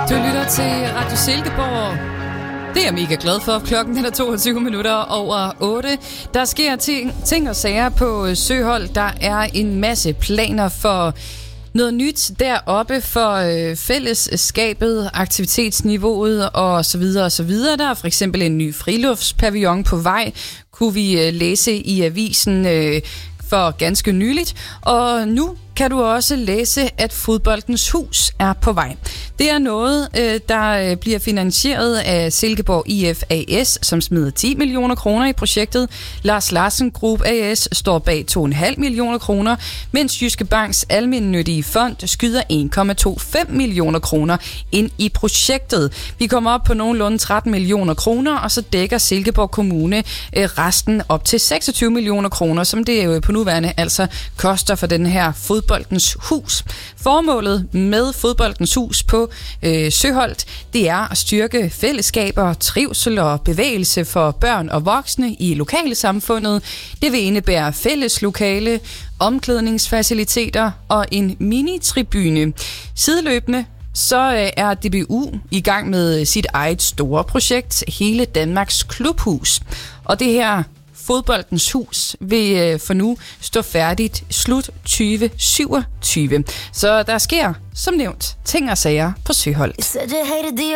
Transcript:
Du lytter til Radio Silkeborg. Det er jeg mega glad for. Klokken den er 22 minutter over 8. Der sker ting og sager på Søholt. Der er en masse planer for noget nyt deroppe for fællesskabet, aktivitetsniveauet og så videre og så videre. Der er for eksempel en ny friluftspavillon på vej, kunne vi læse i avisen for ganske nyligt. Og nu kan du også læse, at Fodboldens Hus er på vej. Det er noget, der bliver finansieret af Silkeborg IF AS, som smider 10 millioner kroner i projektet. Lars Larsen Group AS står bag 2,5 millioner kroner, mens Jyske Banks almennyttige fond skyder 1,25 millioner kroner ind i projektet. Vi kommer op på nogenlunde 13 millioner kroner, og så dækker Silkeborg Kommune resten op til 26 millioner kroner, som det jo på nuværende altså koster for den her Fodboldens Hus. Formålet med Fodboldens Hus på Søholt, det er at styrke fællesskaber, trivsel og bevægelse for børn og voksne i lokalsamfundet. Det vil indebære fælles lokale, omklædningsfaciliteter og en mini-tribune. Sideløbende så er DBU i gang med sit eget store projekt, Hele Danmarks Klubhus. Og det her Fodboldens Hus vil for nu stå færdigt slut 2027. Så der sker, som nævnt, ting og sager på Søholt.